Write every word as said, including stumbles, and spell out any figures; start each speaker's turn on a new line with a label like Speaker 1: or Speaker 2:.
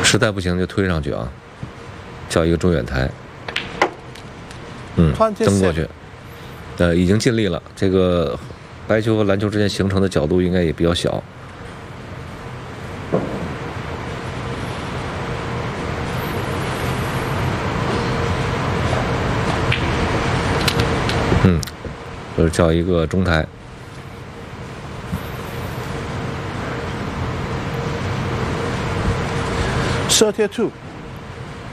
Speaker 1: 实在不行就推上去啊，叫一个中远台，嗯，蹬过去，呃，已经尽力了。这个白球和蓝球之间形成的角度应该也比较小。嗯，就是叫一个中台。
Speaker 2: thirty-two